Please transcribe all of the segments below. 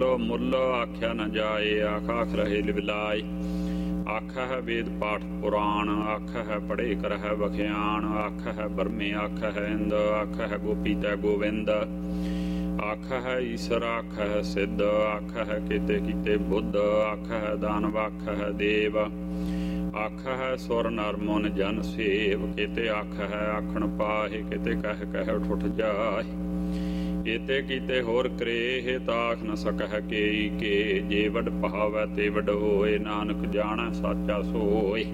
ਫੁੱਲ ਮੁੱਲ ਆਖਿਆ ਨ ਜਾਏ। ਆਖ ਆਖ ਰਹੇ ਲਿਵਲਾਏ। ਆਖਾ ਹੈ ਵੇਦ ਪਾਠ ਪੁਰਾਣ। ਆਖਾ ਹੈ ਪੜ੍ਹੇ ਕਰਹਿ ਵਖਿਆਣ। ਆਖਾ ਹੈ ਬਰਮੇ ਆਖਾ ਹੈ ਇੰਦ। ਆਖਾ ਹੈ ਗੋਪੀ ਤੈ ਗੋਵਿੰਦ। ਆਖਾ ਹੈ ਈਸਰ ਆਖਾ ਹੈ ਸਿੱਧ। ਆਖਾ ਹੈ ਕੀਤੇ ਕੀਤੇ ਬੁੱਧ। ਆਖਾ ਹੈ ਦਾਨਵ ਆਖਾ ਹੈ ਦੇਵ। ਆਖਾ ਹੈ ਸੁਰ ਨਰ ਮੁਨ ਜਨ ਸੇਵ। ਕਿਤੇ ਆਖਾ ਹੈ ਆਖਣ ਪਾਹੇ। ਕਿਤੇ ਕਹਿ ਕਹਿ ਉੱਠ ਜਾਏ। ਏਤੇ ਕੀਤੇ ਹੋਰ ਕਰੇ ਤਾਖ ਨ ਸਕਹਿ ਕੇਈ ਕੇ। ਜੇ ਵਡ ਭਾਵੈ ਤੇ ਵਡ ਹੋਏ। ਨਾਨਕ ਜਾਣੈ ਸਾਚਾ ਸੋਏ।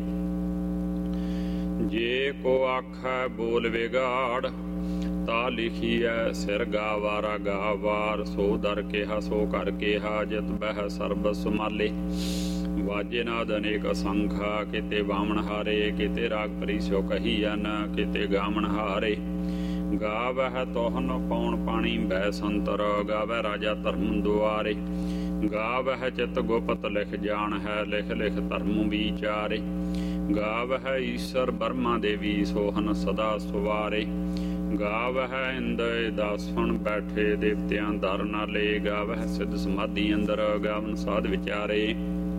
ਜੇ ਕੋ ਆਖੈ ਬੋਲ ਵਿਗਾੜ। ਤਾ ਲਿਖੀਐ ਸਿਰ ਗਾਵਾਰਾ ਗਾਵਾਰ। ਸੋ ਦਰ ਕਿਹਾ ਸੋ ਘਰ ਕਿਹਾ। ਜਿਤ ਬਹਿ ਸਰਬ ਸੰਭਾਲੇ। ਵਾਜੇ ਨਾਦ ਅਨੇਕ ਅਸੰਖਾ। ਕਿਤੇ ਵਾਮਣ ਹਾਰੇ। ਕਿਤੇ ਰਾਗ ਭਰੀ ਸਿਓ ਕਹੀ ਜਨ। ਕਿਤੇ ਗਾਵਣ ਹਾਰੇ। ਗਾਵਹਿ ਤੋਹਨ ਪੌਣ ਪਾਣੀ ਬਹਿ ਸੰਤਰ। ਗਾਵਹਿ ਰਾਜਾ ਧਰਮ ਦੁਆਰੇ। ਗਾਵਹਿ ਚਿਤ ਗੁਪਤ ਲਿਖ ਜਾਣ ਹੈ। ਲਿਖ ਲਿਖ ਧਰਮ ਵਿਚਾਰੇ। ਗਾਵਹਿ ਈਸਰ ਬਰਮਾ ਦੇਵੀ ਸੋਹਨ ਸਦਾ ਸੁਵਾਰੇ। ਗਾਵਹਿ ਇੰਦ ਦਾਸਣ ਬੈਠੇ ਦੇਵਤਿਆਂ ਦਰ ਨਾਲੇ। ਗਾਵਹਿ ਸਿੱਧ ਸਮਾਧੀ ਅੰਦਰ। ਗਾਵਨ ਸਾਧ ਵਿਚਾਰੇ।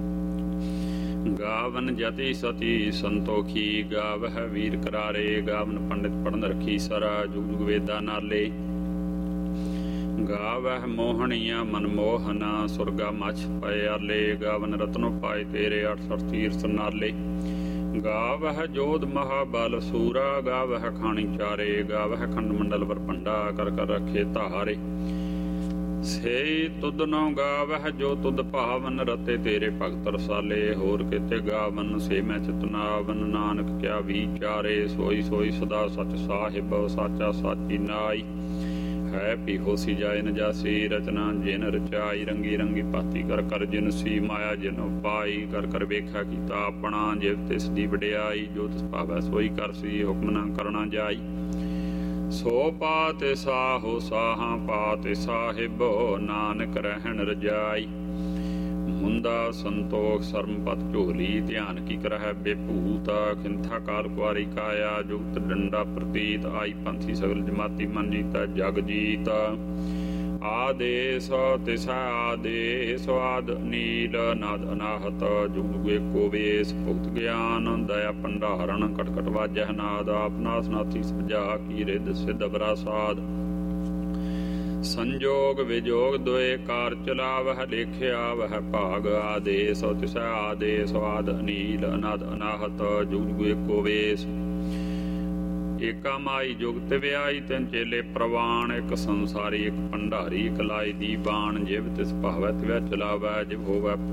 ਗਾਵਨ ਜਤੀ ਸਤੀ ਸੰਤੋਖੀ। ਗਾਵਹਿ ਵੀਰ ਕਰਾਰੇ। ਗਾਵਨ ਪੰਡਿਤ ਪੜਨ ਰਖੀ ਸਰਾ। ਜੁਗ ਜੁਗ ਵੇਦਾਂ ਨਾਲੇ। ਗਾਵਹਿ ਮੋਹਣੀਆਂ ਮਨਮੋਹਨਾ। ਸੁਰਗਾ ਮਛ ਪਏ ਆਲੇ। ਗਾਵਨ ਰਤਨੋ ਪਾਏ ਤੇਰੇ। 68 ਤੀਰਥ ਨਾਲੇ। ਗਾਵਹਿ ਜੋਧ ਮਹਾਬਲ ਸੂਰਾ। ਗਾਵਹਿ ਖਾਣੀ ਚਾਰੇ। ਗਾਵਹਿ ਖੰਡ ਮੰਡਲ ਵਰਪੰਡਾ। ਕਰ ਕਰ ਰੱਖੇ ਧਾਰੇ। ਸੇ ਤੁਧ ਨੋ ਗਾਵਹਿ ਜੋ ਤੁਧ ਭਾਵਨ। ਰਤੇ ਤੇਰੇ ਭਗਤ ਰਸਾਲੇ। ਹੋਰ ਕਿਤੇ ਗਾਵਨ ਸੇ ਮੈਂ ਚਿਤਨਾਵਨ। ਨਾਨਕ ਕਿਆ ਵਿਚਾਰੇ। ਸੋਈ ਸੋਈ ਸਦਾ ਸਚ ਸਾਹਿਬ। ਸਾਚਾ ਸਾਚੀ ਨਾਈ। ਹੈ ਪੀ ਹੋਸੀ ਜਾਏ ਨ ਜਾਸੀ। ਰਚਨਾ ਜਿਨ ਰਚਾਈ। ਰੰਗੀ ਰੰਗੀ ਭਾਤੀ ਕਰ ਕਰ ਜਿਨ ਸੀ। ਮਾਇਆ ਜਿਨ ਉਪਾਈ। ਕਰ ਕਰ ਵੇਖਿਆ ਕੀਤਾ ਆਪਣਾ। ਜਿਵ ਤਿਸ ਦੀ ਵਡਿਆਈ। ਜੋ ਤਿਸ ਭਾਵੈ ਸੋਈ ਕਰਸੀ। ਹੁਕਮ ਨਾ ਕਰਨਾ ਜਾਈ। ਸੋ ਪਾਤਿ ਸਾਹੋ ਸਾਹਾਂ ਪਾਤਿ ਸਾਹਿਬ। ਨਾਨਕ ਰਹਿਣ ਰਜਾਈ। ਮੁੰਦਾ ਸੰਤੋਖ ਸਰਮਪਤ ਝੋਲੀ। ਧਿਆਨ ਕੀ ਕਰਹਿ ਬੇਭੂਤ। ਖਿੰਥਾ ਕਾਲ ਕੁਆਰੀ ਕਾਇਆ। ਜੁਗਤ ਡੰਡਾ ਪ੍ਰਤੀਤ। ਆਈ ਪੰਥੀ ਸਗਲ ਜਮਾਤੀ ਮਨ ਜੀਤਾ ਜਗ ਜੀਤ। ਆਦੇਸ ਤਿਸਾ ਆਦੇਸ। ਆਦ ਨੀਲ ਨਾਦ ਅਨਾਹਤ। ਜੁਗ ਜੁਗ ਏਕੋ ਵੇਸ। ਭੁਗਤ ਗਿਆਨ ਦਇਆ ਭੰਡਾਰਨ। ਕਟ ਕਟ ਵਾਜਹਿ ਨਾਦ। ਆਪਨਾ ਸਨਾਥੀ ਸਭਜਾ ਕੀ ਰਿੱਧ ਸਿੱਧ ਬਰਾ ਸਾਧ। ਸੰਜੋਗ ਵਿਜੋਗ ਦੋਏ ਕਾਰ ਚਲਾਵਹਿ। ਲੇਖਿਆ ਵਹਿ ਭਾਗ। ਆਦੇਸ ਤਿਸਾ ਆਦੇਸ। ਆਦ ਨੀਲ ਅਨਾਦ ਅਨਾਹਤ। ਜੁਗ ਜੁਗ ਏਕੋ ਵੇਸ। ਏਕਾ ਮਾਈ ਜੁਗਤ ਵਿਆਈ। ਤਿੰਨ ਚੇਲੇ ਪ੍ਰਵਾਨ। ਇੱਕ ਸੰਸਾਰੀ ਇੱਕ ਭੰਡਾਰੀ। ਇੱਕ ਲਾਈ ਦੀਵਾਨ। ਜਿਵ ਤਿਸ ਭਾਵੈ ਤਿਵੈ ਚਲਾਵੈ। ਜਿਵ ਹੋਵੈ